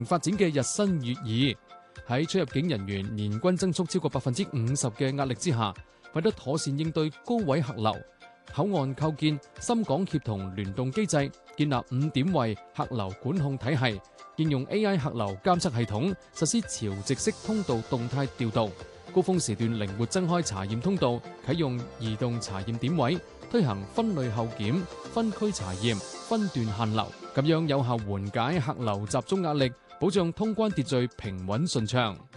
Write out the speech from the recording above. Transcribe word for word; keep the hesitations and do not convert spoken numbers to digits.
發展嘅日新月異，喺出入境人員年均增速超過百分之五十嘅壓力之下，為咗妥善應對高位客流，口岸構建深港協同聯動機制，建立五點位客流管控體系，應用 A I 客流監測系統，實施潮汐式通道動態調度，高峰時段靈活增開查驗通道，啟用移動查驗點位，推行分類後檢、分區查驗、分段限流，咁樣有效緩解客流集中壓力，保障通關秩序平穩順暢。